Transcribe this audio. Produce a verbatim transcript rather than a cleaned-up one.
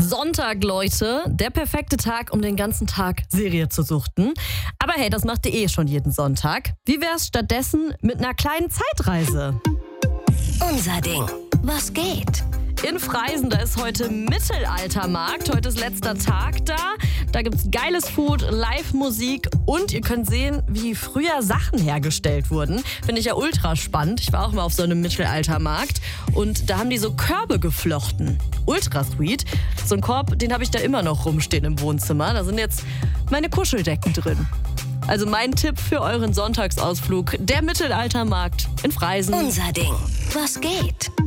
Sonntag, Leute. Der perfekte Tag, um den ganzen Tag Serie zu suchten. Aber hey, das macht ihr eh schon jeden Sonntag. Wie wär's stattdessen mit einer kleinen Zeitreise? Unser Ding. Was geht? In Freisen, da ist heute Mittelaltermarkt. Heute ist letzter Tag da. Da gibt's geiles Food, Live-Musik und ihr könnt sehen, wie früher Sachen hergestellt wurden. Finde ich ja ultra spannend. Ich war auch mal auf so einem Mittelaltermarkt und da haben die so Körbe geflochten. Ultra sweet. So ein Korb, den habe ich da immer noch rumstehen im Wohnzimmer. Da sind jetzt meine Kuscheldecken drin. Also mein Tipp für euren Sonntagsausflug, der Mittelaltermarkt in Freisen. Unser Ding. Was geht?